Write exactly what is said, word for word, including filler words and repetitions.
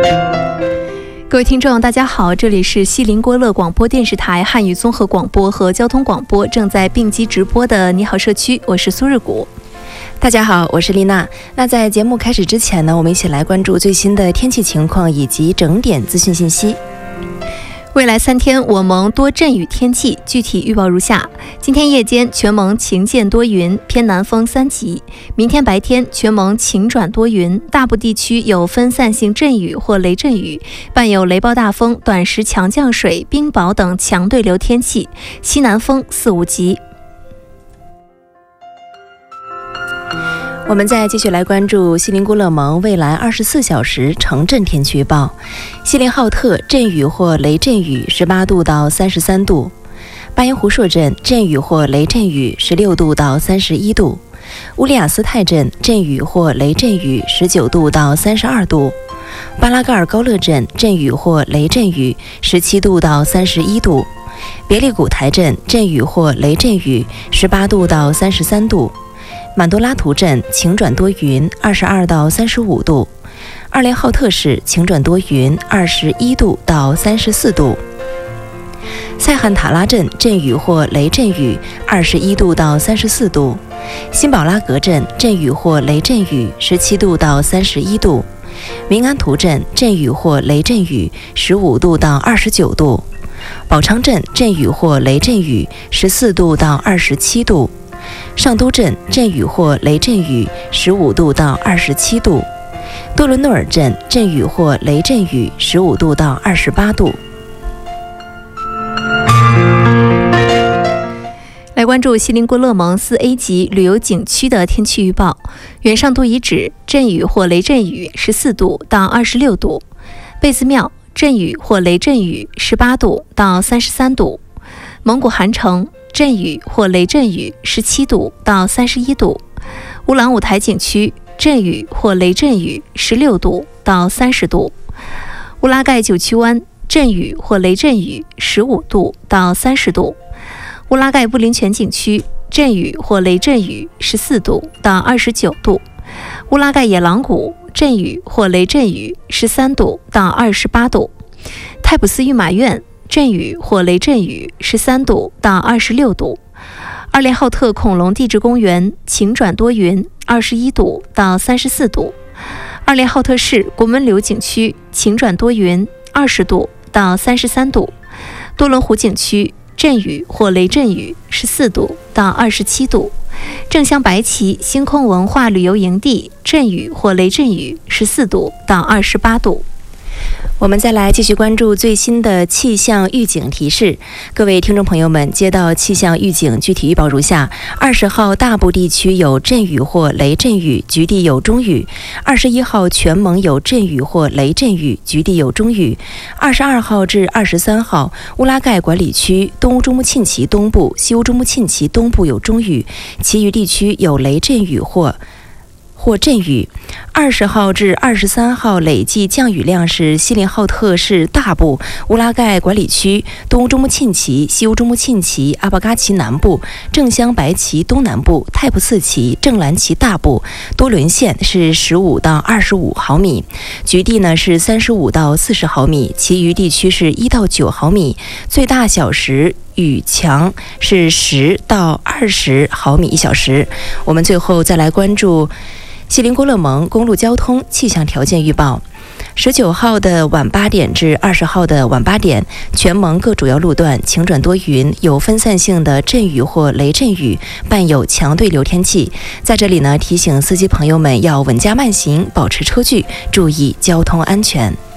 各位听众大家好，这里是锡林郭勒广播电视台汉语综合广播和交通广播正在并机直播的你好社区，我是苏日谷。 大家好，我是丽娜。那在节目开始之前呢，我们一起来关注最新的天气情况以及整点资讯信息。 未来三天我蒙多阵雨天气，具体预报如下：今天夜间全蒙晴间多云，偏南风三级；明天白天全蒙晴转多云，大部地区有分散性阵雨或雷阵雨，伴有雷暴大风、短时强降水、冰雹等强对流天气，西南风四五级。 我们再继续来关注锡林郭勒盟未来二十四小时城镇天气预报。锡林浩特阵雨或雷阵雨十八度到三十三度，巴彦湖硕镇阵雨或雷阵雨十六度到三十一度，乌里雅斯泰镇阵雨或雷阵雨十九度到三十二度，巴拉盖尔高勒镇阵雨或雷阵雨十七度到三十一度，别利古台镇阵雨或雷阵雨十八度到三十三度，满多拉图镇晴转多云二十二到三十五度，二连浩特市晴转多云二十一度到三十四度，塞罕塔拉镇阵雨或雷阵雨二十一度到三十四度，辛宝拉格镇阵雨或雷阵雨十七度到三十一度，明安图镇阵雨或雷阵雨十五度到二十九度，宝昌镇阵雨或雷阵雨十四度到二十七度，上都镇阵雨或雷阵雨十五度到二十七度，多伦诺尔镇阵雨或雷阵雨十五度到二十八度。 来关注锡林郭勒盟四 A 级旅游景区的天气预报。元上都遗址阵雨或雷阵雨十四度到二十六度，贝兹庙阵雨或雷阵雨十八度到三十三度，蒙古汗城阵雨或雷阵雨十七度到三十一度，乌兰舞台景区阵雨或雷阵雨十六度到三十度，乌拉盖九曲湾阵雨或雷阵雨十五度到三十度，乌拉盖布林泉景区阵雨或雷阵雨十四度到二十九度，乌拉盖野狼谷阵雨或雷阵雨十三度到二十八度，泰普斯御马院阵雨或雷阵雨十三度到二十六度，二连浩特恐龙地质公园晴转多云二十一度到三十四度，二连浩特市国门流景区晴转多云二十度到三十三度，多伦湖景区阵雨或雷阵雨十四度到二十七度，正乡白旗星空文化旅游营地阵雨或雷阵雨十四度到二十八度。 我们再来继续关注最新的气象预警提示。各位听众朋友们，接到气象预警具体预报如下：二十号大部地区有阵雨或雷阵雨，局地有中雨；二十一号全蒙有阵雨或雷阵雨，局地有中雨；二十二号至二十三号乌拉盖管理区东乌珠穆沁旗东部、西乌珠穆沁旗东部有中雨，其余地区有雷阵雨或或阵雨。二十号至二十三号累计降雨量是锡林浩特市大部、乌拉盖管理区东乌珠穆沁旗、西乌珠穆沁旗、阿巴嘎旗南部、正乡白旗东南部、泰普次旗、正蓝旗大部、多伦县是十五到二十五毫米，局地呢是三十五到四十毫米，其余地区是一到九毫米，最大小时雨强是十到二十毫米一小时。我们最后再来关注锡林郭勒盟公路交通气象条件预报。十九号的晚八点至二十号的晚八点，全蒙各主要路段晴转多云，有分散性的阵雨或雷阵雨，伴有强对流天气。在这里呢，提醒司机朋友们要稳驾慢行，保持车距，注意交通安全。